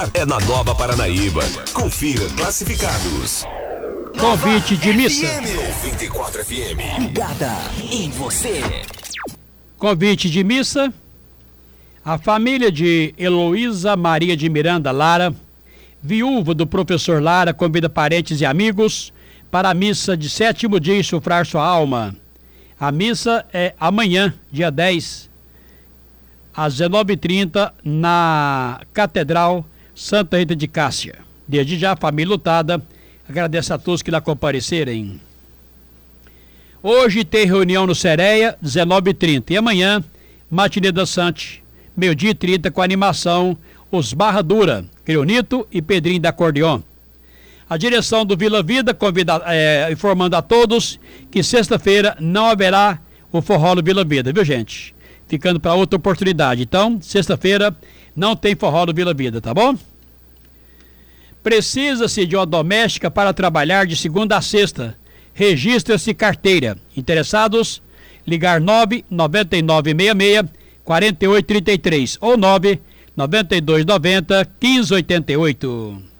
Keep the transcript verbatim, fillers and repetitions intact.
É na Nova Paranaíba. Confira classificados. Convite de missa. noventa e quatro F M. Ligada em você. Convite de missa. A família de Heloísa Maria de Miranda Lara, viúva do professor Lara, convida parentes e amigos para a missa de sétimo dia insuflar sua alma. A missa é amanhã, dia dez, às dezenove e trinta, na Catedral Santa Rita de Cássia. Desde já, família lutada, agradece a todos que lá comparecerem. Hoje tem reunião no Sereia, dezenove e trinta, e amanhã, matinê dançante, meio-dia e trinta, com animação Os Barra Dura, Creonito e Pedrinho da Acordeon. A direção do Vila Vida convida, é, informando a todos que sexta-feira não haverá o forró no Vila Vida, viu, gente? Ficando para outra oportunidade. Então, sexta-feira não tem forró no Vila Vida, tá bom? Precisa-se de uma doméstica para trabalhar de segunda a sexta. Registra-se carteira. Interessados? Ligar nove nove nove seis seis quatro oito três três ou nove nove dois nove zero um cinco oito oito.